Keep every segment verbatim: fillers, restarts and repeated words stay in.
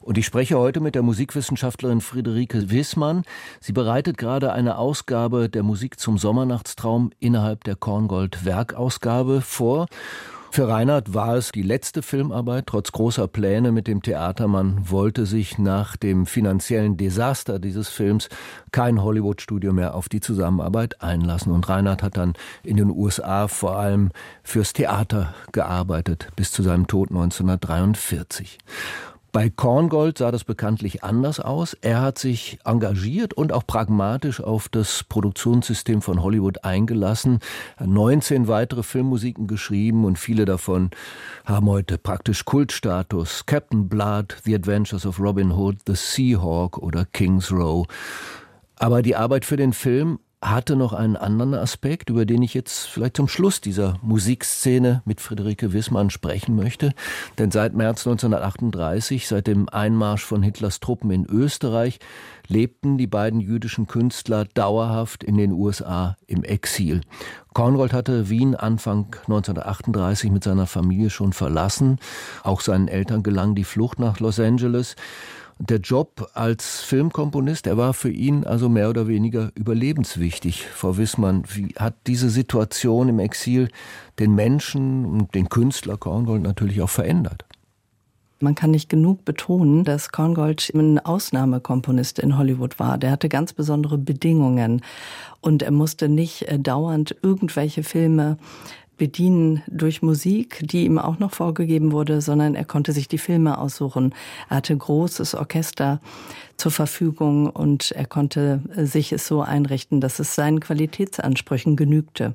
Und ich spreche heute mit der Musikwissenschaftlerin Friederike Wissmann. Sie bereitet gerade eine Ausgabe der Musik zum Sommernachtstraum innerhalb der Korngold-Werkausgabe vor. Für Reinhard war es die letzte Filmarbeit, trotz großer Pläne mit dem Theater. Man wollte sich nach dem finanziellen Desaster dieses Films kein Hollywood-Studio mehr auf die Zusammenarbeit einlassen. Und Reinhard hat dann in den U S A vor allem fürs Theater gearbeitet, bis zu seinem Tod neunzehnhundertdreiundvierzig. Bei Korngold sah das bekanntlich anders aus. Er hat sich engagiert und auch pragmatisch auf das Produktionssystem von Hollywood eingelassen. Er hat neunzehn weitere Filmmusiken geschrieben und viele davon haben heute praktisch Kultstatus. Captain Blood, The Adventures of Robin Hood, The Seahawk oder King's Row. Aber die Arbeit für den Film hatte noch einen anderen Aspekt, über den ich jetzt vielleicht zum Schluss dieser Musikszene mit Friederike Wissmann sprechen möchte. Denn seit März neunzehnhundertachtunddreißig, seit dem Einmarsch von Hitlers Truppen in Österreich, lebten die beiden jüdischen Künstler dauerhaft in den U S A im Exil. Korngold hatte Wien Anfang neunzehnhundertachtunddreißig mit seiner Familie schon verlassen. Auch seinen Eltern gelang die Flucht nach Los Angeles. Der Job als Filmkomponist, er war für ihn also mehr oder weniger überlebenswichtig. Frau Wissmann, wie hat diese Situation im Exil den Menschen und den Künstler Korngold natürlich auch verändert? Man kann nicht genug betonen, dass Korngold ein Ausnahmekomponist in Hollywood war. Der hatte ganz besondere Bedingungen und er musste nicht dauernd irgendwelche Filme bedienen durch Musik, die ihm auch noch vorgegeben wurde, sondern er konnte sich die Filme aussuchen. Er hatte großes Orchester zur Verfügung und er konnte sich es so einrichten, dass es seinen Qualitätsansprüchen genügte.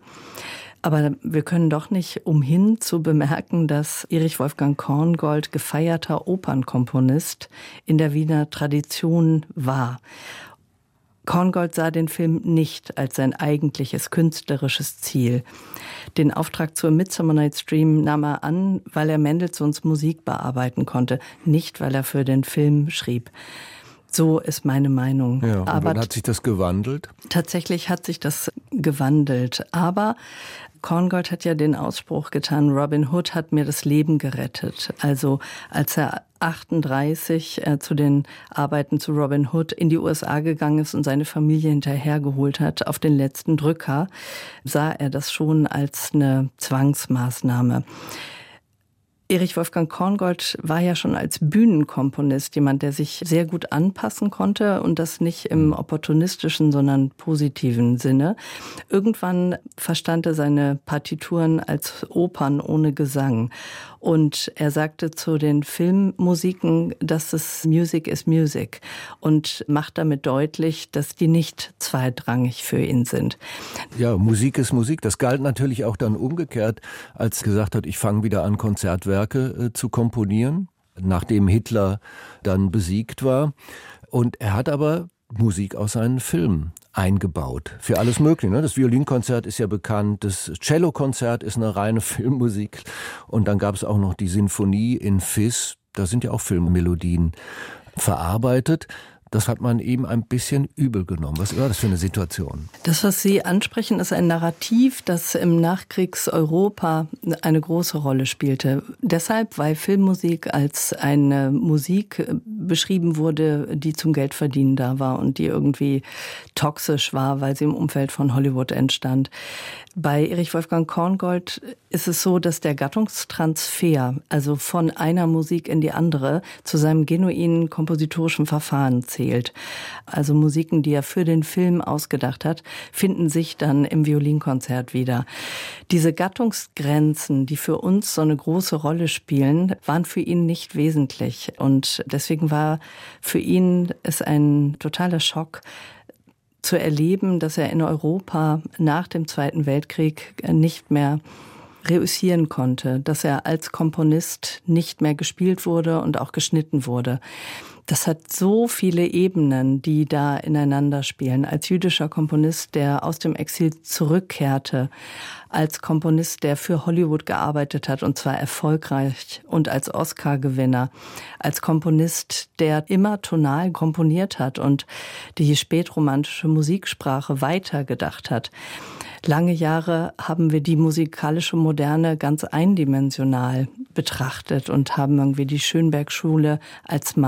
Aber wir können doch nicht umhin zu bemerken, dass Erich Wolfgang Korngold gefeierter Opernkomponist in der Wiener Tradition war. Korngold sah den Film nicht als sein eigentliches künstlerisches Ziel. Den Auftrag zur Midsummer Night's Dream nahm er an, weil er Mendelssohns Musik bearbeiten konnte, nicht weil er für den Film schrieb. So ist meine Meinung. Ja, und aber hat sich das gewandelt? Tatsächlich hat sich das gewandelt. Aber Korngold hat ja den Ausspruch getan, Robin Hood hat mir das Leben gerettet. Also als er achtunddreißig äh, zu den Arbeiten zu Robin Hood in die U S A gegangen ist und seine Familie hinterhergeholt hat auf den letzten Drücker, sah er das schon als eine Zwangsmaßnahme. Erich Wolfgang Korngold war ja schon als Bühnenkomponist jemand, der sich sehr gut anpassen konnte und das nicht im opportunistischen, sondern positiven Sinne. Irgendwann verstand er seine Partituren als Opern ohne Gesang. Und er sagte zu den Filmmusiken, dass es Music is Music und macht damit deutlich, dass die nicht zweitrangig für ihn sind. Ja, Musik ist Musik. Das galt natürlich auch dann umgekehrt, als er gesagt hat, ich fange wieder an, Konzertwerke äh, zu komponieren, nachdem Hitler dann besiegt war. Und er hat aber Musik aus seinen Filmen eingebaut. Für alles Mögliche. Ne? Das Violinkonzert ist ja bekannt, das Cellokonzert ist eine reine Filmmusik. Und dann gab es auch noch die Sinfonie in Fis. Da sind ja auch Filmmelodien verarbeitet. Das hat man ihm ein bisschen übel genommen. Was war das für eine Situation? Das, was Sie ansprechen, ist ein Narrativ, das im Nachkriegseuropa eine große Rolle spielte. Deshalb, weil Filmmusik als eine Musik beschrieben wurde, die zum Geldverdienen da war und die irgendwie toxisch war, weil sie im Umfeld von Hollywood entstand. Bei Erich Wolfgang Korngold ist es so, dass der Gattungstransfer, also von einer Musik in die andere, zu seinem genuinen kompositorischen Verfahren zählt. Also Musiken, die er für den Film ausgedacht hat, finden sich dann im Violinkonzert wieder. Diese Gattungsgrenzen, die für uns so eine große Rolle spielen, waren für ihn nicht wesentlich. Und deswegen war für ihn es ein totaler Schock, zu erleben, dass er in Europa nach dem Zweiten Weltkrieg nicht mehr reüssieren konnte, dass er als Komponist nicht mehr gespielt wurde und auch geschnitten wurde. Das hat so viele Ebenen, die da ineinander spielen. Als jüdischer Komponist, der aus dem Exil zurückkehrte, als Komponist, der für Hollywood gearbeitet hat, und zwar erfolgreich, und als Oscar-Gewinner, als Komponist, der immer tonal komponiert hat und die spätromantische Musiksprache weitergedacht hat. Lange Jahre haben wir die musikalische Moderne ganz eindimensional betrachtet und haben irgendwie die Schönberg-Schule als